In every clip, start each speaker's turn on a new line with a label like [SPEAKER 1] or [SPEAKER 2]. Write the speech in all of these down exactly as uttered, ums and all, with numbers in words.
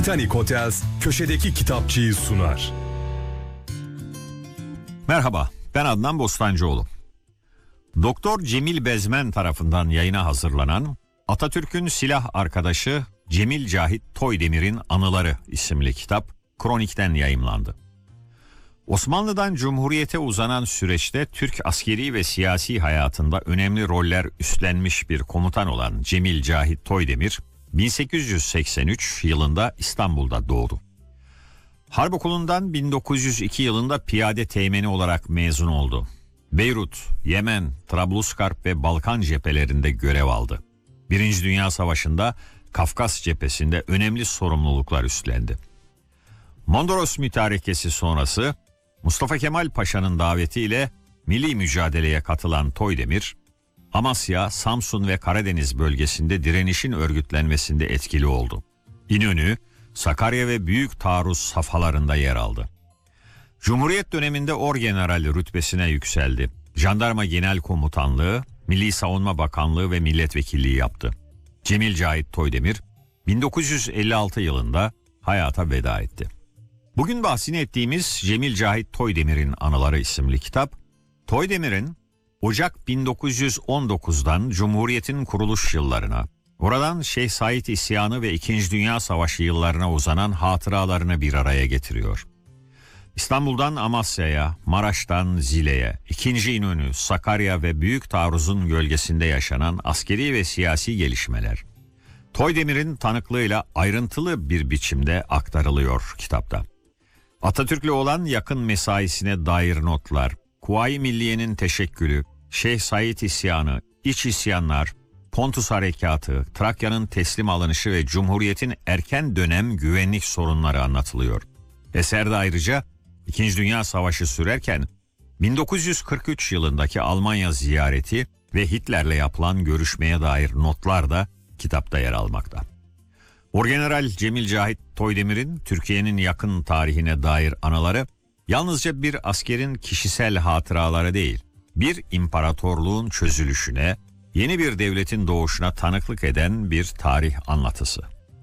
[SPEAKER 1] Titanic Hotels köşedeki kitapçıyı sunar.
[SPEAKER 2] Merhaba, ben Adnan Bostancıoğlu. Doktor Cemil Bezmen tarafından yayına hazırlanan Atatürk'ün silah arkadaşı Cemil Cahit Toydemir'in Anıları isimli kitap Kronik'ten yayımlandı. Osmanlı'dan Cumhuriyet'e uzanan süreçte Türk askeri ve siyasi hayatında önemli roller üstlenmiş bir komutan olan Cemil Cahit Toydemir, bin sekiz yüz seksen üç yılında İstanbul'da doğdu. Harp Okulu'ndan bin dokuz yüz iki yılında piyade teğmeni olarak mezun oldu. Beyrut, Yemen, Trablusgarp ve Balkan cephelerinde görev aldı. Birinci Dünya Savaşı'nda Kafkas cephesinde önemli sorumluluklar üstlendi. Mondros Mütarekesi sonrası Mustafa Kemal Paşa'nın davetiyle milli mücadeleye katılan Toydemir, Amasya, Samsun ve Karadeniz bölgesinde direnişin örgütlenmesinde etkili oldu. İnönü, Sakarya ve Büyük Taarruz safhalarında yer aldı. Cumhuriyet döneminde orgeneral rütbesine yükseldi. Jandarma Genel Komutanlığı, Milli Savunma Bakanlığı ve milletvekilliği yaptı. Cemil Cahit Toydemir, bin dokuz yüz elli altı yılında hayata veda etti. Bugün bahsini ettiğimiz Cemil Cahit Toydemir'in Anıları isimli kitap, Toydemir'in Ocak bin dokuz yüz on dokuzdan Cumhuriyet'in kuruluş yıllarına, oradan Şeyh Said İsyanı ve İkinci Dünya Savaşı yıllarına uzanan hatıralarını bir araya getiriyor. İstanbul'dan Amasya'ya, Maraş'tan Zile'ye, İkinci İnönü, Sakarya ve Büyük Taarruz'un gölgesinde yaşanan askeri ve siyasi gelişmeler, Toydemir'in tanıklığıyla ayrıntılı bir biçimde aktarılıyor kitapta. Atatürk'le olan yakın mesaisine dair notlar, Kuvayi Milliye'nin teşekkülü, Şeyh Said İsyanı, iç isyanlar, Pontus Harekatı, Trakya'nın teslim alınışı ve Cumhuriyet'in erken dönem güvenlik sorunları anlatılıyor. Eserde ayrıca İkinci Dünya Savaşı sürerken bin dokuz yüz kırk üç yılındaki Almanya ziyareti ve Hitler'le yapılan görüşmeye dair notlar da kitapta yer almakta. Orgeneral Cemil Cahit Toydemir'in Türkiye'nin yakın tarihine dair anıları yalnızca bir askerin kişisel hatıraları değil, bir imparatorluğun çözülüşüne, yeni bir devletin doğuşuna tanıklık eden bir tarih anlatısı.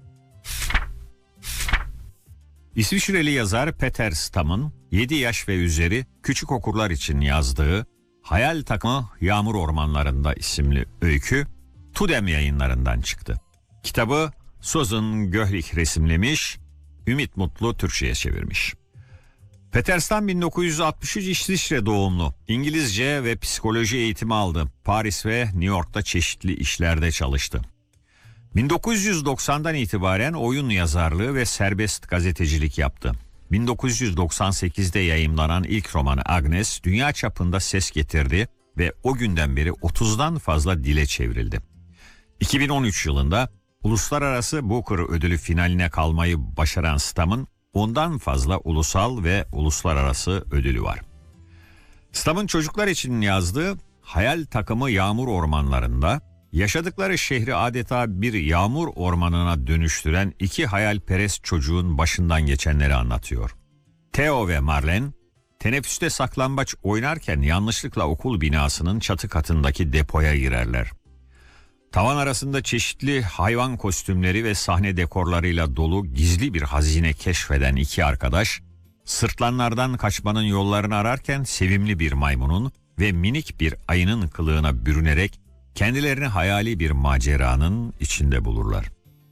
[SPEAKER 2] İsviçreli yazar Peter Stam'ın yedi yaş ve üzeri küçük okurlar için yazdığı Hayal Takımı Yağmur Ormanlarında isimli öykü Tudem Yayınlarından çıktı. Kitabı Susan Göhlik resimlemiş, Ümit Mutlu Türkçe'ye çevirmiş. Peter Stam bin dokuz yüz altmış üç İsviçre doğumlu. İngilizce ve psikoloji eğitimi aldı. Paris ve New York'ta çeşitli işlerde çalıştı. bin dokuz yüz doksandan itibaren oyun yazarlığı ve serbest gazetecilik yaptı. bin dokuz yüz doksan sekizde yayımlanan ilk romanı Agnes dünya çapında ses getirdi ve o günden beri otuzdan fazla dile çevrildi. iki bin on üç yılında Uluslararası Booker Ödülü finaline kalmayı başaran Stam'ın ondan fazla ulusal ve uluslararası ödülü var. Stam'ın çocuklar için yazdığı Hayal Takımı Yağmur Ormanlarında yaşadıkları şehri adeta bir yağmur ormanına dönüştüren iki hayalperest çocuğun başından geçenleri anlatıyor. Theo ve Marlene teneffüste saklambaç oynarken yanlışlıkla okul binasının çatı katındaki depoya girerler. Tavan arasında çeşitli hayvan kostümleri ve sahne dekorlarıyla dolu gizli bir hazine keşfeden iki arkadaş, sırtlanlardan kaçmanın yollarını ararken sevimli bir maymunun ve minik bir ayının kılığına bürünerek kendilerini hayali bir maceranın içinde bulurlar.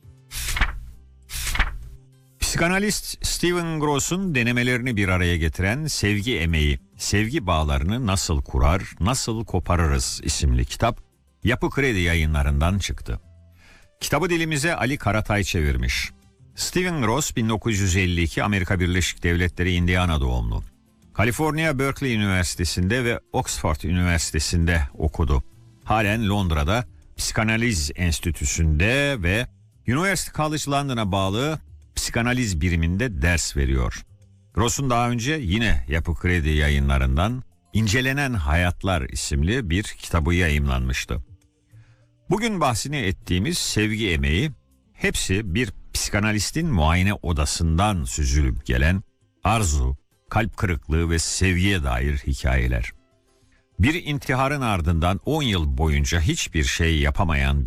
[SPEAKER 2] Psikanalist Steven Gross'un denemelerini bir araya getiren Sevgi Emeği, Sevgi Bağlarını Nasıl Kurar, Nasıl Koparırız isimli kitap, Yapı Kredi Yayınlarından çıktı. Kitabı dilimize Ali Karatay çevirmiş. Steven Gross bin dokuz yüz elli iki Amerika Birleşik Devletleri Indiana doğumlu. Kaliforniya Berkeley Üniversitesi'nde ve Oxford Üniversitesi'nde okudu. Halen Londra'da Psikanaliz Enstitüsü'nde ve University College London'a bağlı psikanaliz biriminde ders veriyor. Gross'un daha önce yine Yapı Kredi Yayınlarından İncelenen Hayatlar isimli bir kitabı yayımlanmıştı. Bugün bahsini ettiğimiz Sevgi Emeği, hepsi bir psikanalistin muayene odasından süzülüp gelen arzu, kalp kırıklığı ve sevgiye dair hikayeler. Bir intiharın ardından on yıl boyunca hiçbir şey yapamayan